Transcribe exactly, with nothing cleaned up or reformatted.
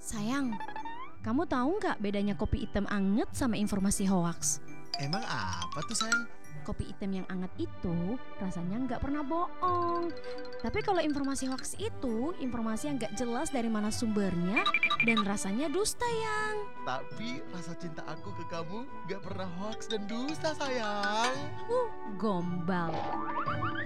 Sayang, kamu tahu nggak bedanya kopi hitam anget sama informasi hoaks? Emang apa tuh sayang? Kopi hitam yang anget itu rasanya nggak pernah bohong. Tapi kalau informasi hoaks itu informasi yang nggak jelas dari mana sumbernya dan rasanya dusta yang. Tapi rasa cinta aku ke kamu gak pernah hoax dan dusta sayang. Uh, gombal.